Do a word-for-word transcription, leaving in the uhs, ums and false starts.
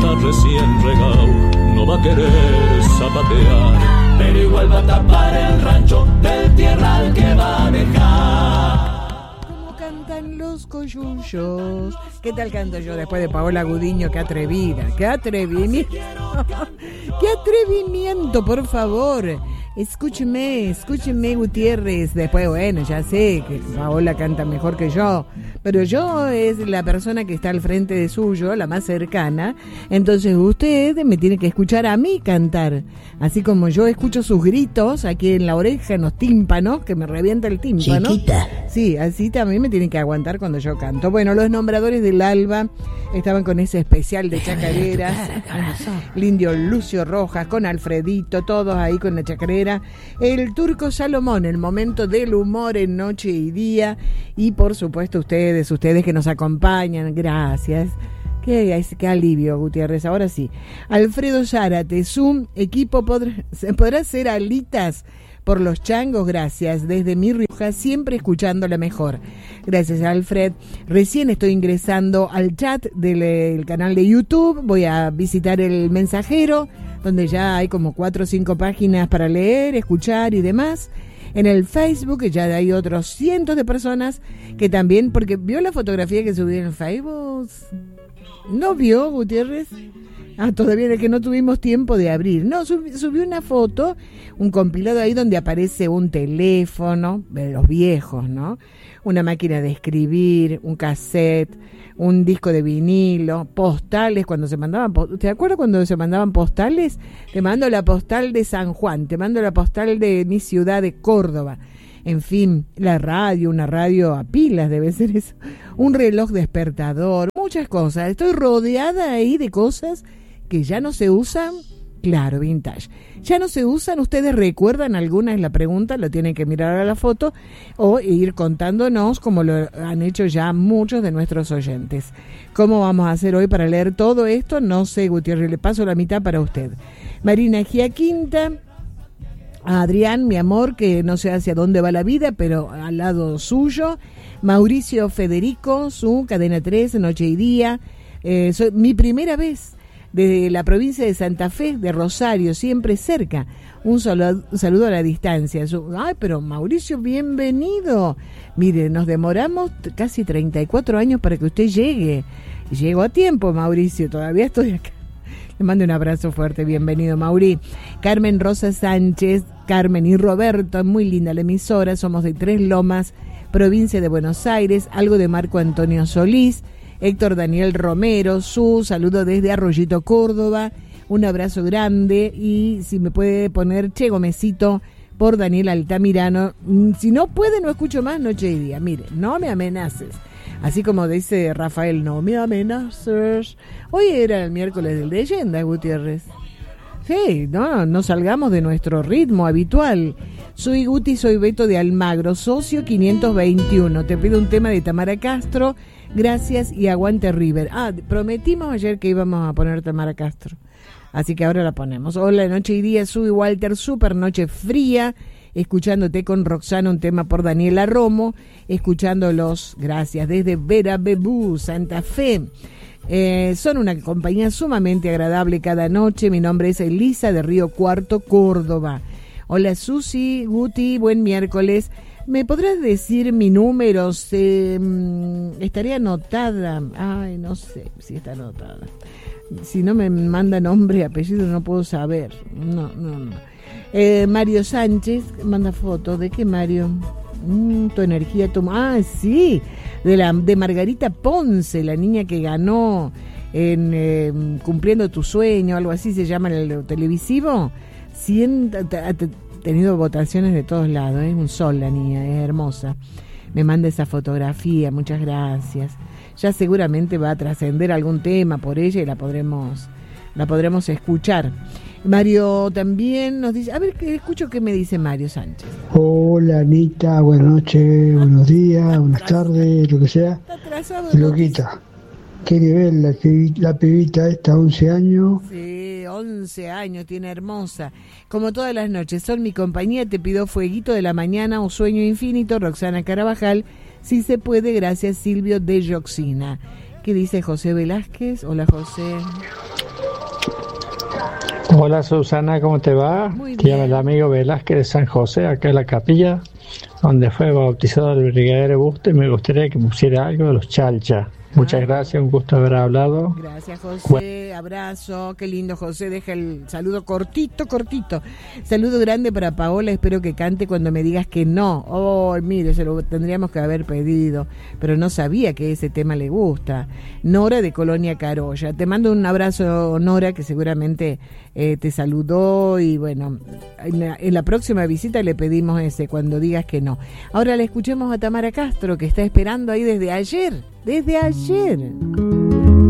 está recién regao, no va a querer zapatear, pero igual va a tapar el rancho del tierral que va a dejar. ¿Cómo cantan los coyullos? ¿Qué tal canto yo después de Paola Gudiño? ¡Qué atrevida! ¡Qué atrevimiento! ¡Qué atrevimiento, por favor! Escúcheme, escúcheme, Gutiérrez. Después, bueno, ya sé que Paola canta mejor que yo, pero yo es la persona que está al frente de suyo, la más cercana. Entonces usted me tiene que escuchar a mí cantar. Así como yo escucho sus gritos aquí en la oreja, en los tímpanos, que me revienta el tímpano. Chiquita. Sí, así también me tienen que aguantar cuando yo canto. Bueno, los nombradores del Alba estaban con ese especial de chacareras. Lindio Lucio Rojas, con Alfredito, todos ahí con la chacarera. El Turco Salomón, el momento del humor en noche y día. Y por supuesto ustedes, ustedes que nos acompañan, gracias. Qué, qué alivio, Gutiérrez. Ahora sí, Alfredo Zárate, su equipo podrá, podrá hacer alitas por los changos, gracias. Desde Mi Rioja, siempre escuchando la mejor. Gracias, Alfred. Recién estoy ingresando al chat del el canal de YouTube. Voy a visitar el mensajero, donde ya hay como cuatro o cinco páginas para leer, escuchar y demás. En el Facebook ya hay otros cientos de personas que también, porque vio la fotografía que subí en el Facebook. ¿No vio, Gutiérrez? Ah, todavía es que no tuvimos tiempo de abrir. No, subí, subí una foto, un compilado ahí donde aparece un teléfono, de los viejos, ¿no? Una máquina de escribir, un cassette, un disco de vinilo, postales, cuando se mandaban, ¿te acuerdas cuando se mandaban postales? Te mando la postal de San Juan, te mando la postal de mi ciudad de Córdoba. En fin, la radio, una radio a pilas debe ser eso, un reloj despertador, muchas cosas. Estoy rodeada ahí de cosas que ya no se usan. Claro, vintage. ¿Ya no se usan? ¿Ustedes recuerdan alguna? Es la pregunta, lo tienen que mirar a la foto o ir contándonos como lo han hecho ya muchos de nuestros oyentes. ¿Cómo vamos a hacer hoy para leer todo esto? No sé, Gutiérrez, le paso la mitad para usted. Marina Giaquinta, a Adrián, mi amor, que no sé hacia dónde va la vida, pero al lado suyo. Mauricio Federico, su Cadena tres, Noche y Día. Eh, soy, mi primera vez de la provincia de Santa Fe, de Rosario, siempre cerca. Un, solo, un saludo a la distancia. Su, ay, pero Mauricio, bienvenido. Mire, nos demoramos casi treinta y cuatro años para que usted llegue. Llegó a tiempo, Mauricio, todavía estoy acá. Le mando un abrazo fuerte, bienvenido, Mauri. Carmen Rosa Sánchez, Carmen y Roberto, muy linda la emisora, somos de Tres Lomas, provincia de Buenos Aires, algo de Marco Antonio Solís. Héctor Daniel Romero, su saludo desde Arroyito, Córdoba, un abrazo grande. Y si me puede poner Che Gomecito por Daniel Altamirano. Si no puede, no escucho más Noche y Día. Mire, no me amenaces. Así como dice Rafael, no me amenaces. Hoy era el miércoles de leyenda, Gutiérrez. Sí, no, no salgamos de nuestro ritmo habitual. Soy Guti, soy Beto de Almagro, socio quinientos veintiuno. Te pido un tema de Tamara Castro. Gracias y aguante River. Ah, prometimos ayer que íbamos a poner Tamara Castro, así que ahora la ponemos. Hola, Noche y Día, soy Walter, super noche fría, escuchándote con Roxana, un tema por Daniela Romo, escuchándolos, gracias, desde Vera Bebú, Santa Fe. Eh, son una compañía sumamente agradable cada noche. Mi nombre es Elisa de Río Cuarto, Córdoba. Hola Susi, Guti, buen miércoles. ¿Me podrás decir mi número? Se, mmm, ¿Estaría anotada? Ay, no sé si está anotada. Si no me manda nombre y apellido no puedo saber. No, no, no. Eh, Mario Sánchez manda fotos. ¿De qué Mario? Mm, tu energía, tu... Ah, sí, de, la, de Margarita Ponce, la niña que ganó en eh, Cumpliendo tu Sueño, algo así se llama en el televisivo. Sienta... tenido votaciones de todos lados, es ¿eh? Un sol la niña, es hermosa. Me manda esa fotografía, muchas gracias. Ya seguramente va a trascender algún tema por ella y la podremos la podremos escuchar. Mario también nos dice, a ver, que escucho qué me dice Mario Sánchez. Hola Anita, buenas noches, buenos días, buenas tardes, lo que sea. Loquita, qué nivel la, la pibita esta, once años. Sí, once años, tiene hermosa. Como todas las noches, son mi compañía, te pido Fueguito de la Mañana o Sueño Infinito, Roxana Carabajal, si se puede, gracias Silvio de Yoxina. ¿Qué dice José Velázquez? Hola José. Hola Susana, ¿cómo te va? Te llama el amigo Velázquez de San José, acá en la capilla, donde fue bautizado el brigadier Busto, y me gustaría que pusiera algo de los Chalcha. Muchas gracias, un gusto haber hablado. Gracias, José, abrazo, qué lindo, José, deja el saludo cortito, cortito. Saludo grande para Paola, espero que cante cuando me digas que no. Oh, mire, se lo tendríamos que haber pedido, pero no sabía que ese tema le gusta. Nora de Colonia Carolla, te mando un abrazo, Nora, que seguramente eh, te saludó, y bueno, en la, en la próxima visita le pedimos ese, cuando digas que no. Ahora le escuchemos a Tamara Castro, que está esperando ahí desde ayer. Desde ayer.